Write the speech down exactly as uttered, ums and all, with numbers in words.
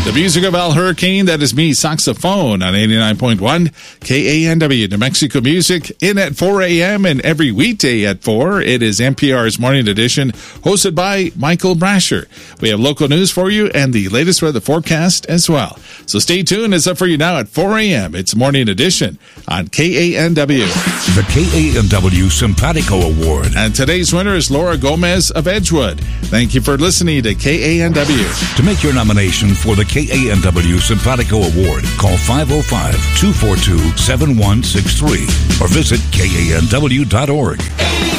The music of El Hurricane, that is me, saxophone on eighty-nine point one K A N W, New Mexico Music, in at four a.m. and every weekday at four. It is N P R's Morning Edition, hosted by Michael Brasher. We have local news for you and the latest weather forecast as well. So stay tuned. It's up for you now at four a.m. It's Morning Edition on K A N W. The K A N W Simpatico Award. And today's winner is Laura Gomez of Edgewood. Thank you for listening to K A N W. To make your nomination for the K A N W Simpatico Award, call five oh five, two four two, seven one six three or visit K A N W dot org.